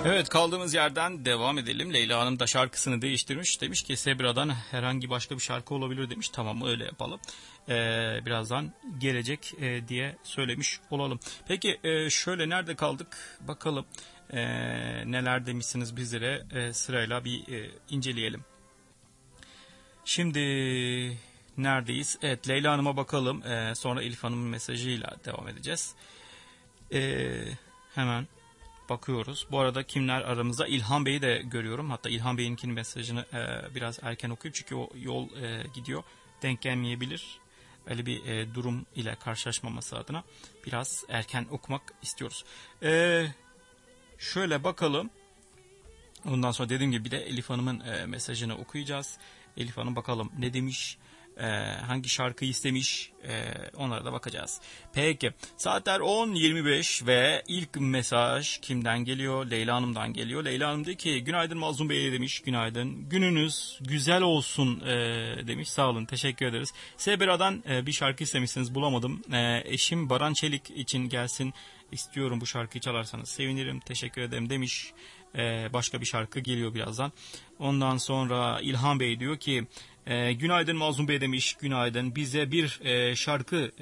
Evet, kaldığımız yerden devam edelim. Leyla Hanım da şarkısını değiştirmiş. Demiş ki Sebra'dan herhangi başka bir şarkı olabilir demiş. Tamam, öyle yapalım. Birazdan gelecek diye söylemiş olalım. Peki şöyle, nerede kaldık? Bakalım neler demişsiniz bizlere, sırayla bir inceleyelim. Şimdi neredeyiz? Evet, Leyla Hanım'a bakalım. Sonra Elif Hanım'ın mesajıyla devam edeceğiz. Hemen bakıyoruz. Bu arada kimler aramızda? İlhan Bey'i de görüyorum. Hatta İlhan Bey'inkinin mesajını biraz erken okuyayım. Çünkü o yol gidiyor. Denk gelmeyebilir. Öyle bir durum ile karşılaşmaması adına biraz erken okumak istiyoruz. Şöyle bakalım. Ondan sonra dediğim gibi bir de Elif Hanım'ın mesajını okuyacağız. Elif Hanım bakalım ne demiş? Hangi şarkıyı istemiş, onlara da bakacağız. Peki, saatler 10.25 ve ilk mesaj kimden geliyor? Leyla Hanım'dan geliyor. Leyla Hanım diyor ki günaydın Mazlum Bey demiş. Günaydın, gününüz güzel olsun demiş. Sağ olun, teşekkür ederiz. Sebra'dan bir şarkı istemişsiniz, bulamadım. Eşim Baran Çelik için gelsin istiyorum, bu şarkıyı çalarsanız sevinirim, teşekkür ederim demiş. Başka bir şarkı geliyor birazdan. Ondan sonra İlhan Bey diyor ki günaydın Mazlum Bey demiş. Günaydın, bize bir şarkı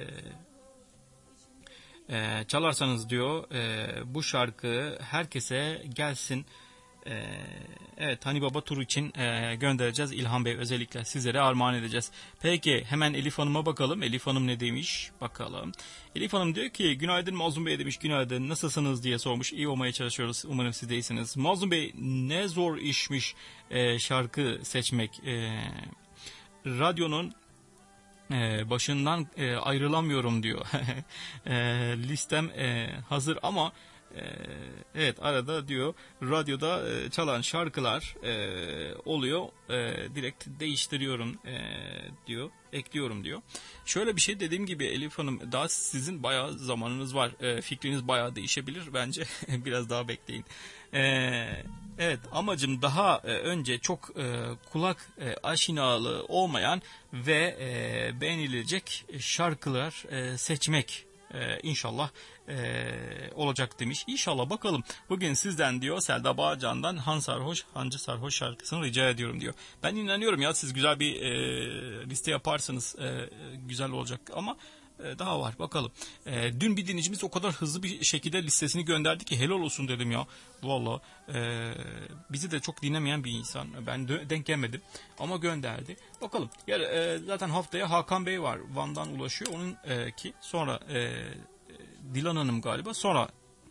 çalarsanız diyor. Bu şarkı herkese gelsin. Evet, Hani Baba turu için göndereceğiz. İlhan Bey özellikle sizlere armağan edeceğiz. Peki, hemen Elif Hanım'a bakalım. Elif Hanım ne demiş? Bakalım. Elif Hanım diyor ki günaydın Mazlum Bey demiş. Günaydın, nasılsınız diye sormuş. İyi olmaya çalışıyoruz. Umarım siz de iyisiniz. Mazlum Bey, ne zor işmiş şarkı seçmek. Radyonun başından ayrılamıyorum diyor. Listem hazır ama evet, arada diyor radyoda çalan şarkılar oluyor, direkt değiştiriyorum diyor, ekliyorum diyor. Şöyle bir şey, dediğim gibi Elif Hanım, daha sizin bayağı zamanınız var, fikriniz bayağı değişebelir bence. Biraz daha bekleyin. Evet, amacım daha önce çok kulak aşinalığı olmayan ve beğenilecek şarkılar seçmek. İnşallah olacak demiş. İnşallah, bakalım. Bugün sizden diyor Selda Bağcan'dan Hancı Sarhoş şarkısını rica ediyorum diyor. Ben inanıyorum ya, siz güzel bir liste yaparsınız. Güzel olacak ama daha var, bakalım. Dün bir dinleyicimiz o kadar hızlı bir şekilde listesini gönderdi ki helal olsun dedim ya. Vallahi bizi de çok dinlemeyen bir insan. Ben denk gelmedim ama gönderdi. Bakalım. Zaten haftaya Hakan Bey var. Van'dan ulaşıyor. Onun ki sonra Dilan Hanım galiba. Sonra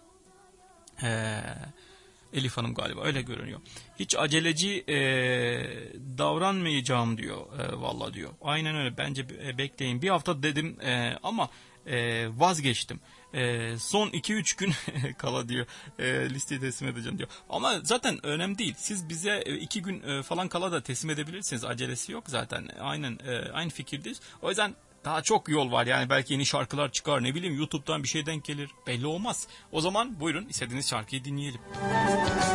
Elif Hanım galiba, öyle görünüyor. Hiç aceleci davranmayacağım diyor. Vallahi diyor. Aynen öyle, bence bekleyin. Bir hafta dedim ama vazgeçtim. Son 2-3 gün kala diyor listeyi teslim edeceğim diyor. Ama zaten önemli değil. Siz bize 2 gün falan kala da teslim edebilirsiniz. Acelesi yok zaten. Aynen aynı fikirdeyiz. O yüzden daha çok yol var, yani belki yeni şarkılar çıkar, ne bileyim YouTube'dan bir şey denk gelir, belli olmaz. O zaman buyurun, istediğiniz şarkıyı dinleyelim.